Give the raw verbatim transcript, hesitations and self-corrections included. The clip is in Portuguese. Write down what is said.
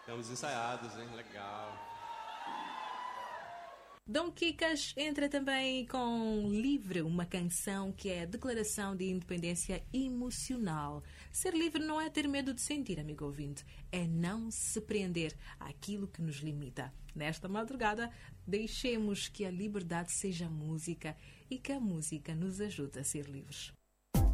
Estamos ensaiados, hein? Legal. Dom Kikas entra também com Livre, uma canção que é a declaração de independência emocional. Ser livre não é ter medo de sentir, amigo ouvinte, é não se prender àquilo que nos limita. Nesta madrugada, deixemos que a liberdade seja música e que a música nos ajude a ser livres.